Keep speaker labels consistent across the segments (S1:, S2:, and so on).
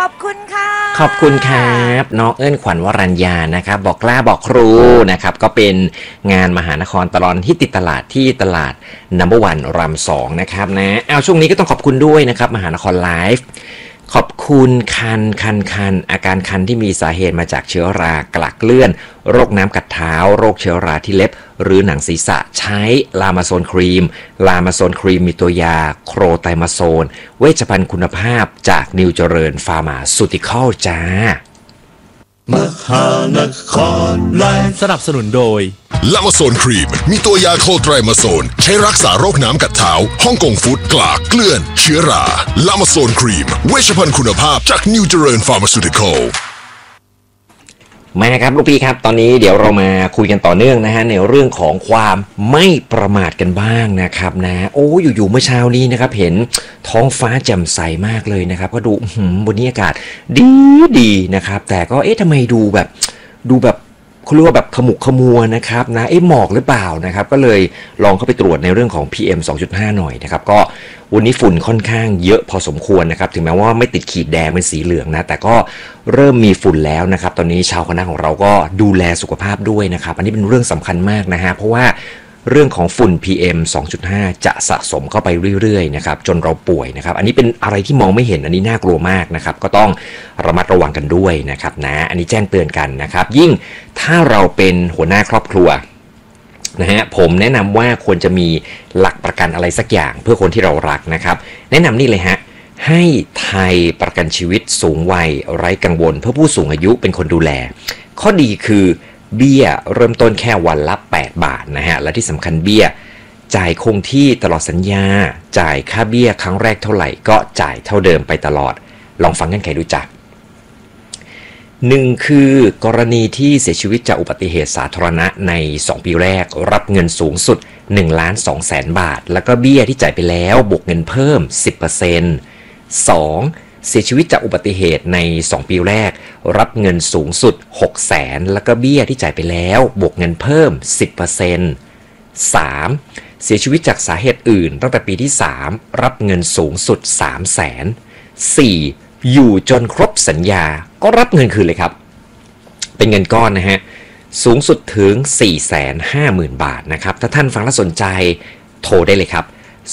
S1: อบคุณค่ะ
S2: ขอบคุณครับน้องเอิ้นขวัญวรัญญานะครับบอกกล้าบอกครูนะครับก็เป็นงานมหานครตลอดที่ติดตลาดที่ตลาด No.1 ราม2นะครับนะเอาช่วงนี้ก็ต้องขอบคุณด้วยนะครับมหานครไลฟ์ขอบคุณคันอาการคันที่มีสาเหตุมาจากเชื้อรากลักเลื่อนโรคน้ำกัดเท้าโรคเชื้อราที่เล็บหรือหนังศีรษะใช้ลามาโซนครีมมีตัวยาโครไตมาโซนเวชภัณฑ์คุณภาพจากนิวเจริญฟาร์มาซูติคอลจ้าม
S3: หานครไลฟ์
S4: สนับสนุนโดย
S5: ลามาโซนครีมมีตัวยาโคไตรมาโซนใช้รักษาโรคน้ำกัดเท้าฮ่องกงฟุตกลากเกลื่อนเชื้อราลามาโซนครีมเวชภัณฑ์คุณภาพจากนิวเจริญฟาร์มาซูติคอล
S2: มาครับลูกพี่ครับตอนนี้เดี๋ยวเรามาคุยกันต่อเนื่องนะฮะในเรื่องของความไม่ประมาทกันบ้างนะครับนะโอ้อยู่ๆเมื่อเช้านี้นะครับเห็นท้องฟ้าแจ่มใสมากเลยนะครับก็ดูวันนี้อากาศดีนะครับแต่ก็ทำไมดูแบบเขาเรียกว่าแบบขมุกขมัวนะครับนะหมอกหรือเปล่านะครับก็เลยลองเข้าไปตรวจในเรื่องของ PM 2.5 หน่อยนะครับก็วันนี้ฝุ่นค่อนข้างเยอะพอสมควรนะครับถึงแม้ว่าไม่ติดขีดแดงเป็นสีเหลืองนะแต่ก็เริ่มมีฝุ่นแล้วนะครับตอนนี้ชาวคณะของเราก็ดูแลสุขภาพด้วยนะครับอันนี้เป็นเรื่องสำคัญมากนะฮะเพราะว่าเรื่องของฝุ่น PM 2.5 จะสะสมเข้าไปเรื่อยๆนะครับจนเราป่วยนะครับอันนี้เป็นอะไรที่มองไม่เห็นอันนี้น่ากลัวมากนะครับก็ต้องระมัดระวังกันด้วยนะครับนะอันนี้แจ้งเตือนกันนะครับยิ่งถ้าเราเป็นหัวหน้าครอบครัวนะฮะผมแนะนำว่าควรจะมีหลักประกันอะไรสักอย่างเพื่อคนที่เรารักนะครับแนะนำนี่เลยฮะให้ไทยประกันชีวิตสูงวัยไร้กังวลเพื่อผู้สูงอายุเป็นคนดูแลข้อดีคือเบี้ยเริ่มต้นแค่วันละ8 บาทนะฮะและที่สำคัญเบี้ยจ่ายคงที่ตลอดสัญญาจ่ายค่าเบี้ยครั้งแรกเท่าไหร่ก็จ่ายเท่าเดิมไปตลอดลองฟังกันใครดูจัก1คือกรณีที่เสียชีวิตจากอุบัติเหตุสาธารณะใน2 ปีแรกรับเงินสูงสุด 1,200,000 บาทแล้วก็เบี้ยที่จ่ายไปแล้วบวกเงินเพิ่ม 10% 2เสียชีวิตจากอุบัติเหตุใน2 ปีแรกรับเงินสูงสุด 600,000 แล้วก็เบี้ยที่จ่ายไปแล้วบวกเงินเพิ่ม 10% 3เสียชีวิตจากสาเหตุอื่นตั้งแต่ปีที่3รับเงินสูงสุด 300,000 4อยู่จนครบสัญญาก็รับเงินคืนเลยครับเป็นเงินก้อนนะฮะสูงสุดถึง 450,000 บาทนะครับถ้าท่านฟังแล้วสนใจโทรได้เลยครับ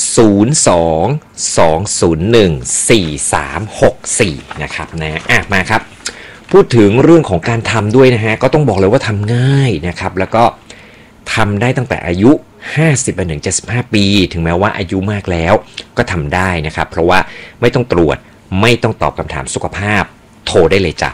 S2: 02-201-4364นะครับนะมาครับพูดถึงเรื่องของการทำด้วยนะฮะก็ต้องบอกเลยว่าทำง่ายนะครับแล้วก็ทำได้ตั้งแต่อายุ50ไปถึง75ปีถึงแม้ว่าอายุมากแล้วก็ทำได้นะครับเพราะว่าไม่ต้องตรวจไม่ต้องตอบคำถามสุขภาพโทรได้เลยจ้ะ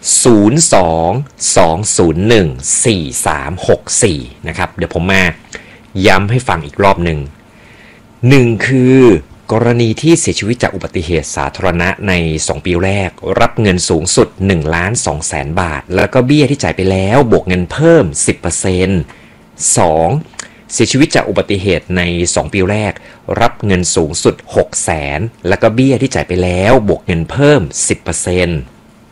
S2: 02-201-4364นะครับเดี๋ยวผมมาย้ำให้ฟังอีกรอบหนึ่ง1คือกรณีที่เสียชีวิตจากอุบัติเหตุสาธารณะใน2 ปีแรกรับเงินสูงสุด 1,200,000 บาทแล้วก็เบี้ยที่จ่ายไปแล้วบวกเงินเพิ่ม 10% 2เสียชีวิตจากอุบัติเหตุใน2 ปีแรกรับเงินสูงสุด 600,000แล้วก็เบี้ยที่จ่ายไปแล้วบวกเงินเพิ่ม 10%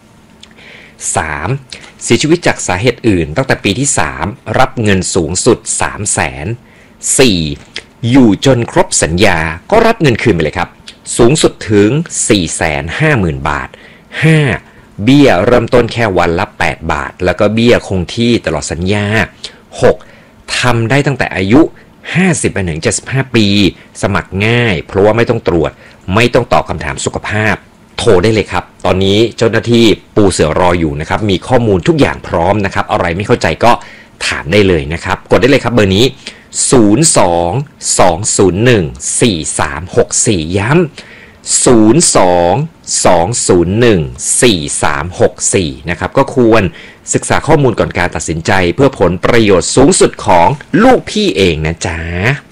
S2: 3เสียชีวิตจากสาเหตุอื่นตั้งแต่ปีที่3รับเงินสูงสุด 300,000 4อยู่จนครบสัญญาก็รับเงินคืนไปเลยครับสูงสุดถึง 450,000 บาท 5เบี้ยเริ่มต้นแค่วันละ8 บาทแล้วก็เบี้ยคงที่ตลอดสัญญา 6ทำได้ตั้งแต่อายุ50ไปถึง75ปีสมัครง่ายเพราะว่าไม่ต้องตรวจไม่ต้องตอบคำถามสุขภาพโทรได้เลยครับตอนนี้เจ้าหน้าที่ปูเสือรออยู่นะครับมีข้อมูลทุกอย่างพร้อมนะครับอะไรไม่เข้าใจก็ถามได้เลยนะครับกดได้เลยครับเบอร์นี้02-201-4364ย้ำ02-201-4364นะครับก็ควรศึกษาข้อมูลก่อนการตัดสินใจเพื่อผลประโยชน์สูงสุดของลูกพี่เองนะจ๊ะ